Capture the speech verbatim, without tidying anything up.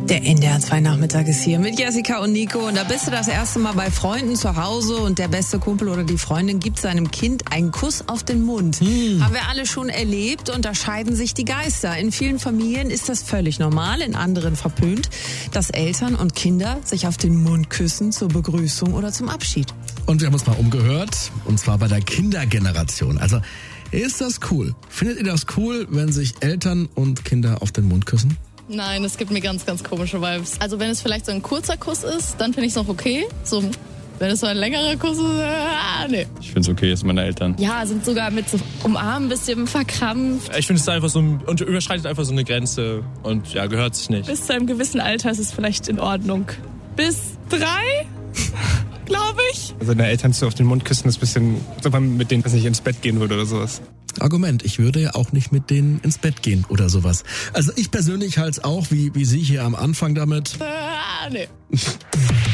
Der N D R zwei Nachmittag ist hier mit Jessica und Nico und da bist du das erste Mal bei Freunden zu Hause und der beste Kumpel oder die Freundin gibt seinem Kind einen Kuss auf den Mund. Hm. Haben wir alle schon erlebt und da scheiden sich die Geister. In vielen Familien ist das völlig normal, in anderen verpönt, dass Eltern und Kinder sich auf den Mund küssen zur Begrüßung oder zum Abschied. Und wir haben uns mal umgehört, und zwar bei der Kindergeneration. Also, ist das cool? Findet ihr das cool, wenn sich Eltern und Kinder auf den Mund küssen? Nein, es gibt mir ganz, ganz komische Vibes. Also wenn es vielleicht so ein kurzer Kuss ist, dann finde ich es noch okay. So, wenn es so ein längerer Kuss ist, ah, nee. Ich finde es okay, ist meine Eltern. Ja, sind sogar mit so Umarmen ein bisschen verkrampft. Ich finde es einfach so, und überschreitet einfach so eine Grenze und ja, gehört sich nicht. Bis zu einem gewissen Alter ist es vielleicht in Ordnung. Bis drei? Glaube ich. Also deine Eltern zu auf den Mund küssen ist ein bisschen, als ob man mit denen nicht ins Bett gehen würde oder sowas. Argument, ich würde ja auch nicht mit denen ins Bett gehen oder sowas. Also ich persönlich halte es auch, wie, wie Sie hier am Anfang damit. Ah, nee.